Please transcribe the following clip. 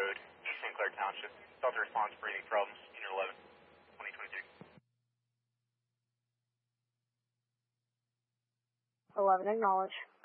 Road, East St. Clair Township. Delta response breathing problems, Unit 11, 2022. 11, acknowledge.